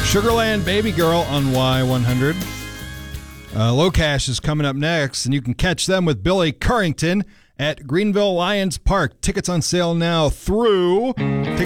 Sugarland Baby Girl on Y100. Low Cash is coming up next, and you can catch them with Billy Currington at Greenville Lions Park. Tickets on sale now through